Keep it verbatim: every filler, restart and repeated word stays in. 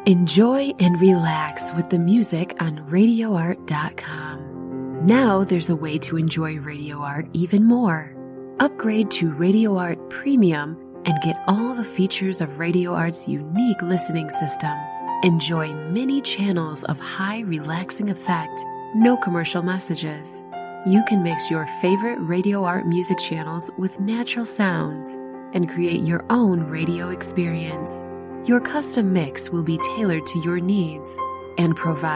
Enjoy and relax with the music on radio art dot com. Now there's a way to enjoy Radio Art even more. Upgrade to Radio Art Premium and get all the features of Radio Art's unique listening system. Enjoy many channels of high relaxing effect, no commercial messages. You can mix your favorite Radio Art music channels with natural sounds and create your own radio experience. Your custom mix will be tailored to your needs and provide